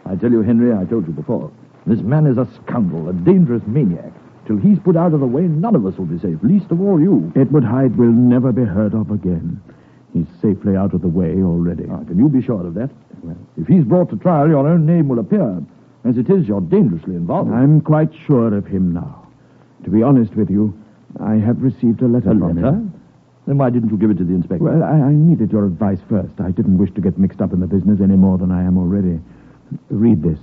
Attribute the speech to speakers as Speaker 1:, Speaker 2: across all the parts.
Speaker 1: I tell you, Henry, I told you before, this man is a scoundrel, a dangerous maniac. Till he's put out of the way, none of us will be safe, least of all you.
Speaker 2: Edward Hyde will never be heard of again. He's safely out of the way already.
Speaker 1: Can you be sure of that? Well, if he's brought to trial, your own name will appear. As it is, you're dangerously involved.
Speaker 2: I'm quite sure of him now. To be honest with you, I have received a letter from him.
Speaker 1: Then why didn't you give it to the inspector?
Speaker 2: Well, I needed your advice first. I didn't wish to get mixed up in the business any more than I am already. Read this.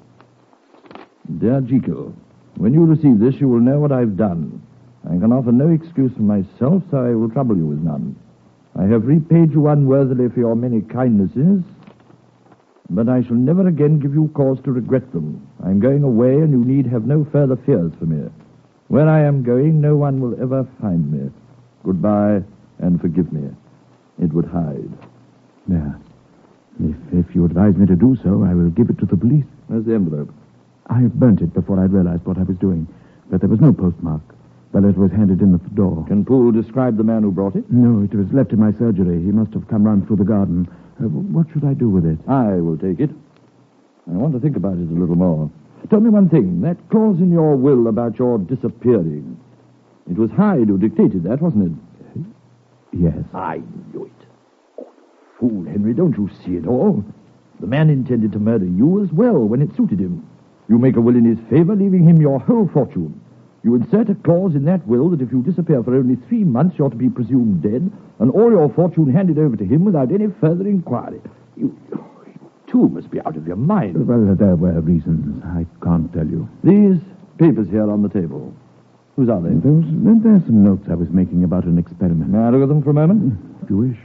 Speaker 1: Dear Jekyll, when you receive this, you will know what I've done. I can offer no excuse for myself, so I will trouble you with none. I have repaid you unworthily for your many kindnesses, but I shall never again give you cause to regret them. I am going away, and you need have no further fears for me. Where I am going, no one will ever find me. Goodbye, and forgive me. Edward Hyde.
Speaker 2: There. If you advise me to do so, I will give it to the police.
Speaker 1: Where's the envelope?
Speaker 2: I burnt it before I realized what I was doing, but there was no postmark. The letter was handed in at the door.
Speaker 1: Can Poole describe the man who brought it?
Speaker 2: No, it was left in my surgery. He must have come round through the garden. What should I do with it?
Speaker 1: I will take it. I want to think about it a little more. Tell me one thing. That clause in your will about your disappearing. It was Hyde who dictated that, wasn't it?
Speaker 2: Yes.
Speaker 1: I knew it. Oh, fool, Henry, don't you see it all? The man intended to murder you as well when it suited him. You make a will in his favor, leaving him your whole fortune. You insert a clause in that will that if you disappear for only 3 months, you're to be presumed dead, and all your fortune handed over to him without any further inquiry. You too must be out of your mind.
Speaker 2: Well, there were reasons. I can't tell you.
Speaker 1: These papers here on the table. Whose are they?
Speaker 2: There's some notes I was making about an experiment.
Speaker 1: May I look at them for a moment?
Speaker 2: If you wish.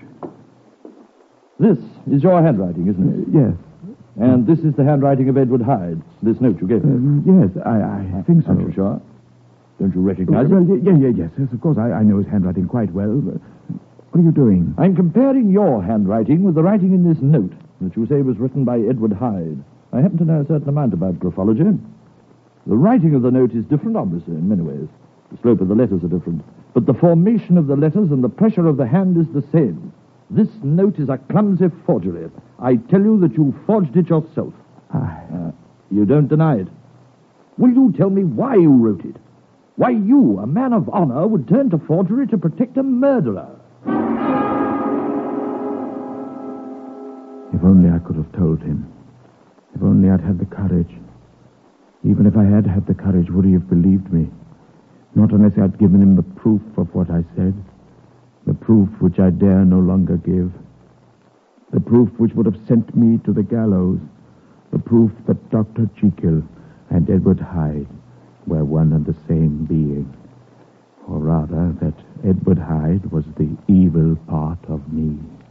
Speaker 1: This is your handwriting, isn't it?
Speaker 2: Yes.
Speaker 1: And this is the handwriting of Edward Hyde, this note you gave me?
Speaker 2: Yes, I think so.
Speaker 1: Aren't you sure? Don't you recognize
Speaker 2: well,
Speaker 1: it?
Speaker 2: Yes, of course. I know his handwriting quite well. But what are you doing?
Speaker 1: I'm comparing your handwriting with the writing in this note that you say was written by Edward Hyde. I happen to know a certain amount about graphology. The writing of the note is different, obviously, in many ways. The slope of the letters are different. But the formation of the letters and the pressure of the hand is the same. This note is a clumsy forgery. I tell you that you forged it yourself. You don't deny it. Will you tell me why you wrote it? Why you, a man of honor, would turn to forgery to protect a murderer?
Speaker 2: If only I could have told him. If only I'd had the courage. Even if I had had the courage, would he have believed me? Not unless I'd given him the proof of what I said. The proof which I dare no longer give. The proof which would have sent me to the gallows. The proof that Dr. Jekyll and Edward Hyde were one and the same being. Or rather, that Edward Hyde was the evil part of me.